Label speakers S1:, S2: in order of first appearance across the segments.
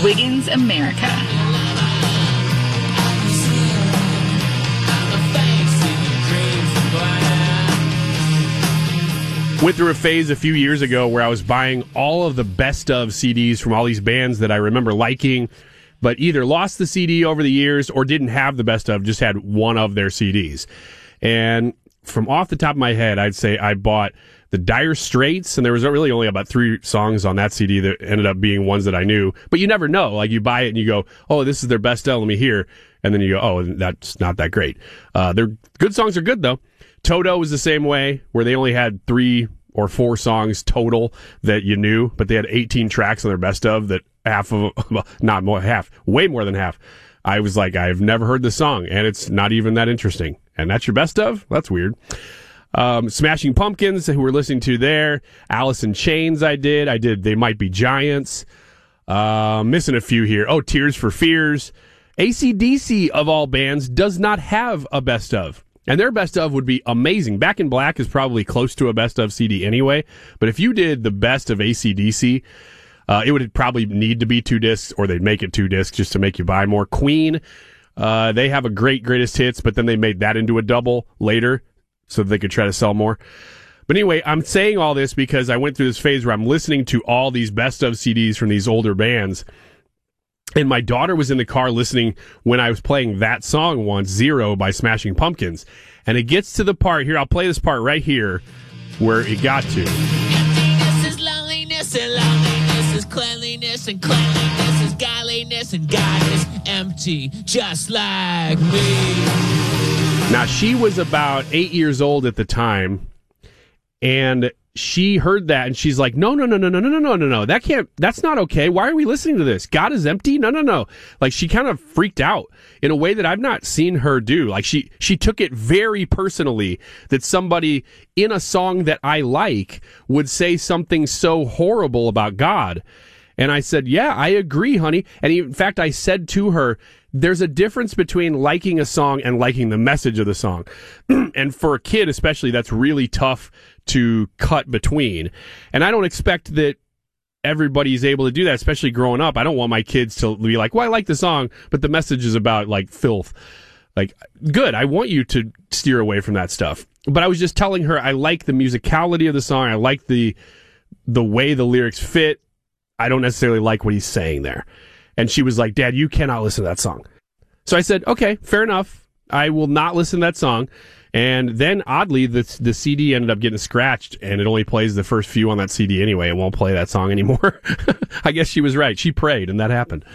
S1: Wiggins America.
S2: Went through a phase a few years ago where I was buying all of the best of CDs from all these bands that I remember liking, but either lost the CD over the years or didn't have the best of, just had one of their CDs. And from off the top of my head, I'd say I bought the Dire Straits, and there was really only about 3 songs on that CD that ended up being ones that I knew. But you never know. Like, you buy it and you go, oh, this is their best of, let me hear. And then you go, oh, that's not that great. Their good songs are good, though. Toto was the same way, where they only had 3 or 4 songs total that you knew, but they had 18 tracks on their best of that way more than half. I was like, I've never heard this song, and it's not even that interesting. And that's your best of? That's weird. Smashing Pumpkins, who we're listening to there. Alice in Chains I did They Might Be Giants. Missing a few here. Oh, Tears for Fears. AC/DC, of all bands, does not have a best of. And their best of would be amazing. Back in Black is probably close to a best of CD anyway. But if you did the best of AC/DC, it would probably need to be 2 discs, or they'd make it 2 discs just to make you buy more. Queen, they have a greatest hits, but then they made that into a double later so that they could try to sell more. But anyway, I'm saying all this because I went through this phase where I'm listening to all these best of CDs from these older bands. And my daughter was in the car listening when I was playing that song once, Zero by Smashing Pumpkins. And it gets to the part here, I'll play this part right here, where it got to.
S3: Emptiness is loneliness, and loneliness is cleanliness, and cleanliness is godliness, and God is empty, just like me.
S2: Now, she was about 8 years old at the time, and she heard that, and she's like, no, that's not okay. Why are we listening to this? God is empty? No. Like, she kind of freaked out in a way that I've not seen her do. Like, she took it very personally that somebody in a song that I like would say something so horrible about God. And I said, yeah, I agree, honey. And in fact, I said to her, there's a difference between liking a song and liking the message of the song. And for a kid especially, that's really tough to cut between. And I don't expect that everybody's able to do that, especially growing up. I don't want my kids to be like, well, I like the song, but the message is about, like, filth. Like, good, I want you to steer away from that stuff. But I was just telling her I like the musicality of the song. I like the way the lyrics fit. I don't necessarily like what he's saying there. And she was like, Dad, you cannot listen to that song. So I said, okay, fair enough. I will not listen to that song. And then, oddly, the CD ended up getting scratched, and it only plays the first few on that CD anyway. It won't play that song anymore. I guess she was right. She prayed, and that happened.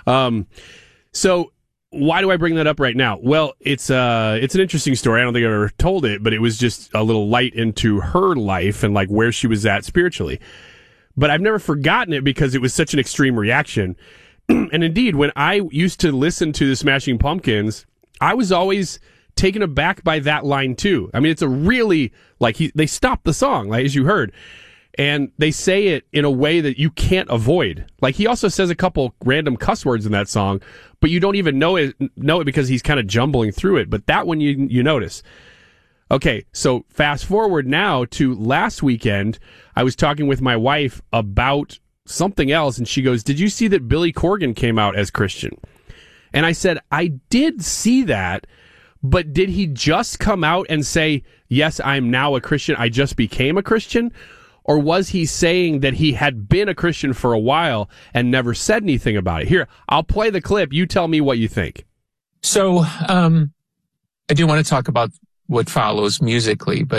S2: So why do I bring that up right now? Well, it's an interesting story. I don't think I've ever told it, but it was just a little light into her life and, like, where she was at spiritually. But I've never forgotten it because it was such an extreme reaction. And indeed, when I used to listen to the Smashing Pumpkins, I was always taken aback by that line too. I mean, it's a really, like, they stopped the song, like, as you heard, and they say it in a way that you can't avoid. Like, he also says a couple random cuss words in that song, but you don't even know it because he's kind of jumbling through it. But that one you notice. Okay, so fast forward now to last weekend. I was talking with my wife about something else, and she goes, did you see that Billy Corgan came out as Christian? And I said, I did see that, but did he just come out and say, yes, I'm now a Christian, I just became a Christian? Or was he saying that he had been a Christian for a while and never said anything about it? Here, I'll play the clip. You tell me what you think.
S4: So, I do want to talk about what follows musically, but